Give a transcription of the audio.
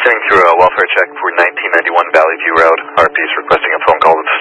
Sending through a welfare check for 1991 Valley View Road. RP is requesting a phone call to the